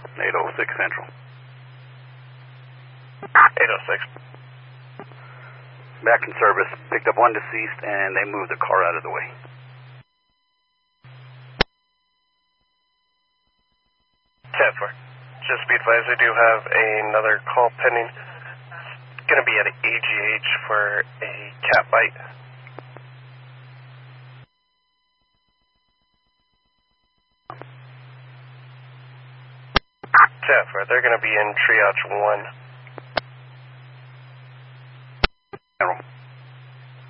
806 Central. 806. Back in service. Picked up one deceased and they moved the car out of the way. Cat 4. Just be advised, I do have another call pending. It's going to be at AGH for a cat bite. Cat 4, they're going to be in triage 1.